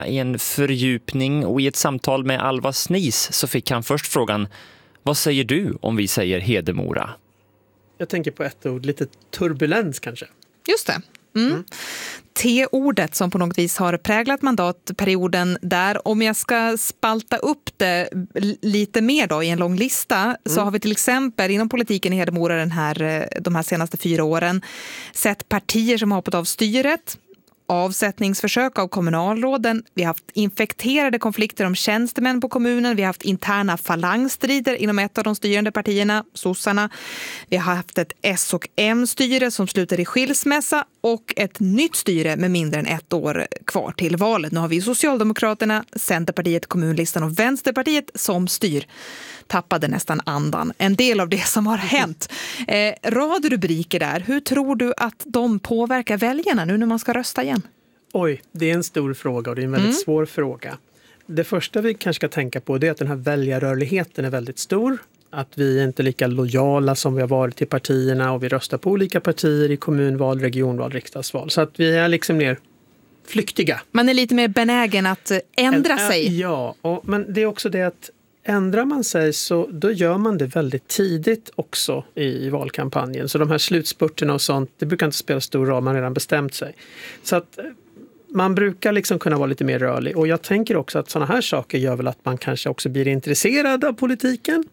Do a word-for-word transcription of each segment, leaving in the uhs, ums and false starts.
I en fördjupning och i ett samtal med Alva Snis så fick han först frågan: vad säger du om vi säger Hedemora? Jag tänker på ett ord, lite turbulens kanske. Just det. Mm. Mm. T-ordet som på något vis har präglat mandatperioden där. Om jag ska spalta upp det lite mer då i en lång lista mm. så har vi till exempel inom politiken i Hedemora den här, de här senaste fyra åren sett partier som har hoppat av styret, avsättningsförsök av kommunalråden. Vi har haft infekterade konflikter om tjänstemän på kommunen. Vi har haft interna falangstrider inom ett av de styrande partierna, sossarna. Vi har haft ett S och M-styre som slutar i skilsmässa och ett nytt styre med mindre än ett år kvar till valet. Nu har vi Socialdemokraterna, Centerpartiet, Kommunlistan och Vänsterpartiet som styr. Tappade nästan andan. En del av det som har hänt. Eh, rad rubriker där. Hur tror du att de påverkar väljarna nu när man ska rösta igen? Oj, det är en stor fråga och det är en väldigt mm. svår fråga. Det första vi kanske ska tänka på är att den här väljarrörligheten är väldigt stor. Att vi är inte lika lojala som vi har varit till partierna och vi röstar på olika partier i kommunval, regionval, riksdagsval. Så att vi är liksom mer flyktiga. Man är lite mer benägen att ändra en, sig. Ja, och, men det är också det att ändrar man sig så då gör man det väldigt tidigt också i, i valkampanjen. Så de här slutspurterna och sånt, det brukar inte spela stor roll, man har redan bestämt sig. Så att man brukar liksom kunna vara lite mer rörlig. Och jag tänker också att sådana här saker gör väl att man kanske också blir intresserad av politiken.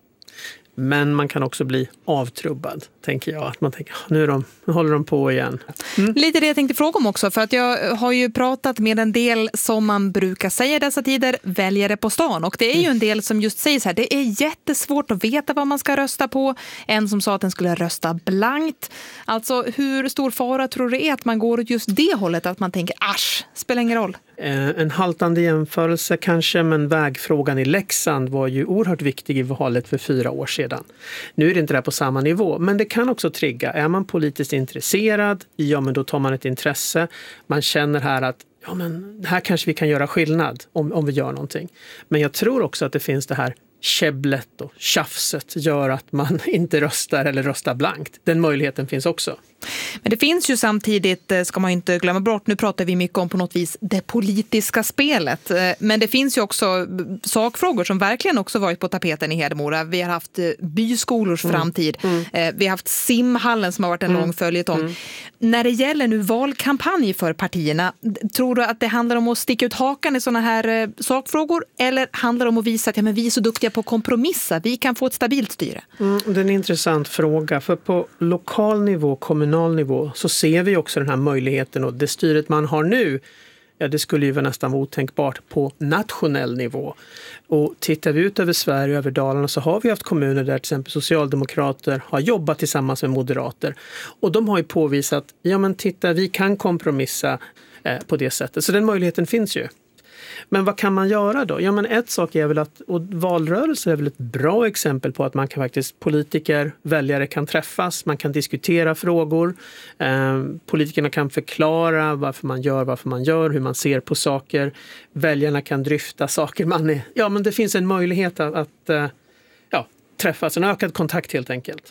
Men man kan också bli avtrubbad, tänker jag. Att man tänker, nu, är de, nu håller de på igen. Mm. Lite det jag tänkte fråga om också. För att jag har ju pratat med en del som man brukar säga i dessa tider, väljare på stan. Och det är ju en del som just säger så här, det är jättesvårt att veta vad man ska rösta på. En som sa att den skulle rösta blankt. Alltså hur stor fara tror du är att man går åt just det hållet? Att man tänker, asch, spelar ingen roll. En haltande jämförelse kanske, men vägfrågan i Leksand var ju oerhört viktig i valet för fyra år sedan. Nu är det inte där på samma nivå, men det kan också trigga. Är man politiskt intresserad, ja men då tar man ett intresse. Man känner här att ja men här kanske vi kan göra skillnad om, om vi gör någonting. Men jag tror också att det finns det här käbblet och tjafset gör att man inte röstar eller röstar blankt. Den möjligheten finns också. Men det finns ju samtidigt, ska man inte glömma bort, nu pratar vi mycket om på något vis det politiska spelet. Men det finns ju också sakfrågor som verkligen också varit på tapeten i Hedemora. Vi har haft byskolors mm. framtid. Mm. Vi har haft simhallen som har varit en mm. lång följetong. Mm. När det gäller nu valkampanj för partierna, tror du att det handlar om att sticka ut hakan i sådana här sakfrågor? Eller handlar det om att visa att ja, men vi är så duktiga på att kompromissa, vi kan få ett stabilt styre? Mm, det är en intressant fråga, för på lokal nivå, kommunal nivå, så ser vi också den här möjligheten, och det styret man har nu, ja det skulle ju vara nästan otänkbart på nationell nivå. Och tittar vi ut över Sverige och över Dalarna så har vi haft kommuner där till exempel socialdemokrater har jobbat tillsammans med moderater. Och de har ju påvisat, ja men titta vi kan kompromissa eh, på det sättet. Så den möjligheten finns ju. Men vad kan man göra då? Ja men ett sak är väl att, och valrörelse är väl ett bra exempel på att man kan faktiskt, politiker, väljare kan träffas, man kan diskutera frågor, eh, politikerna kan förklara varför man gör, varför man gör, hur man ser på saker, väljarna kan dryfta saker man är, ja men det finns en möjlighet att, att eh, ja, träffas, en ökad kontakt helt enkelt.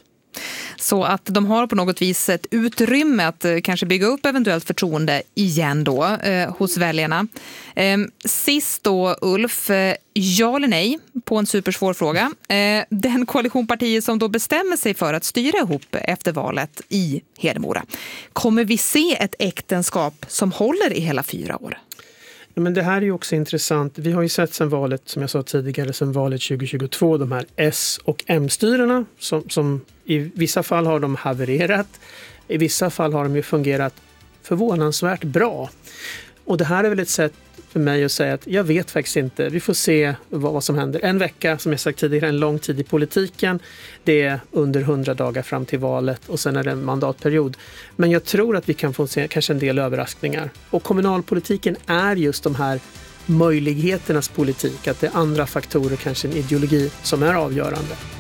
Så att de har på något vis ett utrymme att eh, kanske bygga upp eventuellt förtroende igen då eh, hos väljarna. Eh, sist då Ulf, eh, ja eller nej på en supersvår fråga. Eh, den koalitionpartiet som då bestämmer sig för att styra ihop efter valet i Hedemora. Kommer vi se ett äktenskap som håller i hela fyra år? Men det här är ju också intressant. Vi har ju sett sedan valet, som jag sa tidigare, sedan valet tjugo tjugotvå, de här S- och M-styrena som, som i vissa fall har de havererat. I vissa fall har de ju fungerat förvånansvärt bra. Och det här är väl ett sätt för mig att säga att jag vet faktiskt inte. Vi får se vad, vad som händer. En vecka, som jag sagt tidigare, en lång tid i politiken. Det är under hundra dagar fram till valet och sen är det en mandatperiod. Men jag tror att vi kan få se kanske en del överraskningar. Och kommunalpolitiken är just de här möjligheternas politik. Att det är andra faktorer, kanske en ideologi, som är avgörande.